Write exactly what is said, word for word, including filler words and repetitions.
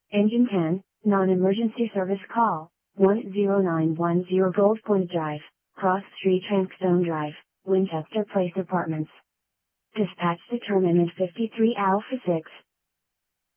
Engine ten, non-emergency service call, one zero nine one zero Gold Point Drive, Cross Street Trankstone Drive, Winchester Place Apartments. Dispatch determinant fifty-three Alpha six.